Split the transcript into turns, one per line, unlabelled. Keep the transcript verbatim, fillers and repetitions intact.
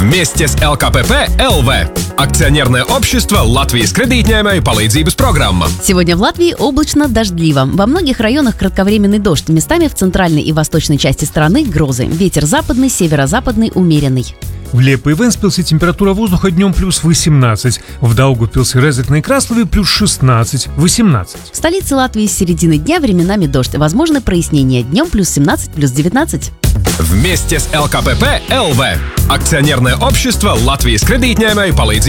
Вместе с эл ка пэ пэ эл вэ. Акционерное общество Латвijas кредитņēmēju palīdzības программа.
Сегодня в Латвии облачно-дождливо. Во многих районах кратковременный дождь. Местами в центральной и восточной части страны грозы. Ветер западный, северо-западный умеренный.
В Лепе и Вентспилсе температура воздуха днем плюс восемнадцать, в Даугавпилсе, Резекне и Краслове плюс шестнадцать, восемнадцать.
В столице Латвии с середины дня временами дождь. Возможны прояснения. Днем плюс семнадцать, плюс девятнадцать.
Вместе с эл ка пэ пэ эл вэ. Акционерное общество Латвijas кредитņēmēju palīdzības